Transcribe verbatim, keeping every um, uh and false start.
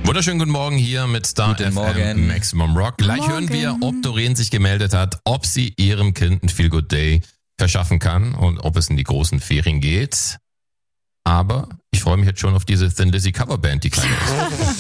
Wunderschönen guten Morgen hier mit Star Guten F M Morgen. Maximum Rock. Gleich Morgen. hören wir, ob Doreen sich gemeldet hat, ob sie ihrem Kind ein Feel Good Day verschaffen kann und ob es in die großen Ferien geht. Aber ich freue mich jetzt schon auf diese Thin Lizzy Coverband, die kleine ist.